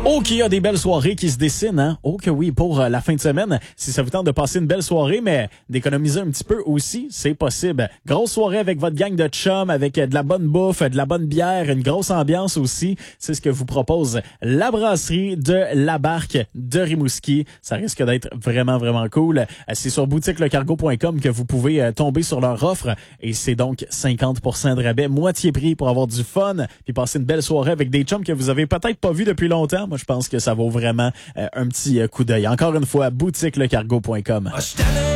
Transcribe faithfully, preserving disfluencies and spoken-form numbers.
Oh, qu'il y a des belles soirées qui se dessinent, hein? Oh que oui, pour euh, la fin de semaine. Si ça vous tente de passer une belle soirée, mais d'économiser un petit peu aussi, c'est possible. Grosse soirée avec votre gang de chums, avec euh, de la bonne bouffe, de la bonne bière, une grosse ambiance aussi. C'est ce que vous propose la brasserie de La Barque de Rimouski. Ça risque d'être vraiment, vraiment cool. Euh, C'est sur boutique le cargo point com que vous pouvez euh, tomber sur leur offre. Et c'est donc cinquante pour cent de rabais, moitié prix pour avoir du fun, puis passer une belle soirée avec des chums que vous avez peut-être pas vus depuis longtemps. Moi, je pense que ça vaut vraiment euh, un petit euh, coup d'œil. Encore une fois, boutique le cargo point com.